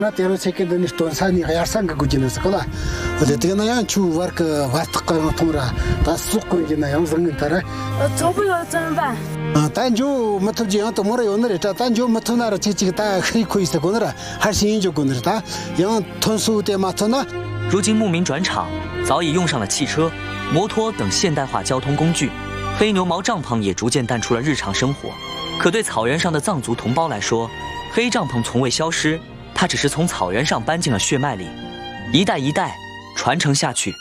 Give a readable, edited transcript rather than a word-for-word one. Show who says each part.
Speaker 1: 那第二次给的你多少你还要3个估计呢是个啦，我这个那样去玩个玩这个通了，但是过去那样子人的嘞。
Speaker 2: 走不了怎么办？
Speaker 1: 但就没头讲都没有那里，但就没头那了，这个大可以是过那了，还是研究过那了，他让通俗点嘛，通呢。
Speaker 3: 如今牧民转场早已用上了汽车、摩托等现代化交通工具，黑牛毛帐篷也逐渐淡出了日常生活。可对草原上的藏族同胞来说，黑帐篷从未消失，它只是从草原上搬进了血脉里，一代一代传承下去。